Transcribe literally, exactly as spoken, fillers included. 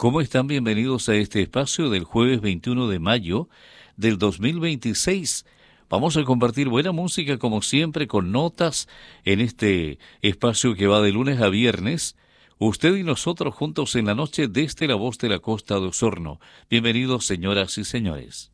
¿Cómo están? Bienvenidos a este espacio del jueves veintiuno de mayo del dos mil veintiséis. Vamos a compartir buena música como siempre con notas en este espacio que va de lunes a viernes. Usted y nosotros juntos en la noche desde la voz de la costa de Osorno. Bienvenidos, señoras y señores.